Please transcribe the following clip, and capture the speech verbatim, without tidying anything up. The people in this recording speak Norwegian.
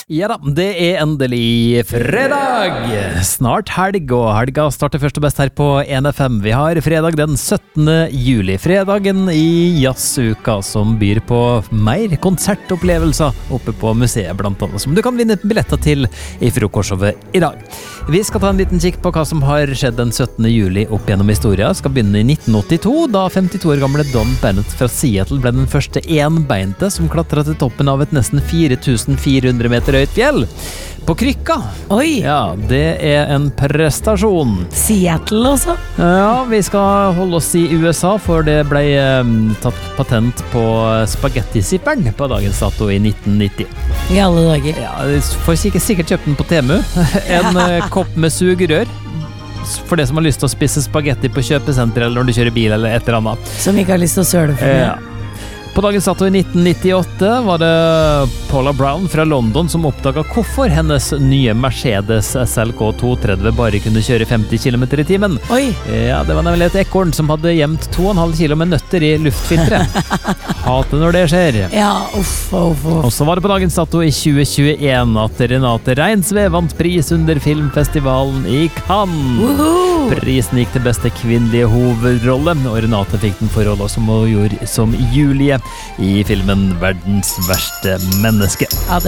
Ja da, det er endelig fredag! Snart helg, og helga starter først og best her på en F M. Vi har fredag den syttende juli, fredagen i jazzuka, som byr på mer konsertopplevelser oppe på museet blant annet, som du kan vinne billetter til i frokostshowet i dag. Vi skal ta en liten kikk på hva som har skjedd den syttende juli opp gjennom historien. Skal begynne i nitten åttito, da femtito år gamle Don Bennett fra Seattle ble den første enbeinte som klatret til toppen av et nesten fire tusen fire hundre meter høyt fjell. På krykka. Oi! Ja, det er en prestasjon. Seattle også? Ja, vi skal holde oss i U S A, for det ble eh, tatt patent på spagettisipperen på dagens dato i nitten nitti. I alle dager. Ja, du får sikkert, sikkert kjøpt den på Temu. En eh, kopp med sugerør. For det som har lyst til å spise spagetti på kjøpesenter, eller når du kjører bil, eller et eller annet. Som ikke har lyst til å søle for mye. Ja. På dagens dato i nitten nittiåtte var det Paula Brown fra London som oppdaget hvorfor hennes nye Mercedes S L K to tretti bare kunne kjøre femti kilometer i timen. Oi! Ja, det var nemlig et ekorn som hadde gjemt to komma fem kilo med nøtter i luftfilteret. Hater når det skjer. Ja, uff, uff, uff. Og så var det på dagens dato i tjue tjueen at Renate Reinsve vant pris under filmfestivalen i Cannes. Woohoo! Prisen gikk til beste kvinnelige hovedrolle, og Renate fikk den for rollen som hun gjorde som Julie i filmen Verdens verste menneske. Ja, det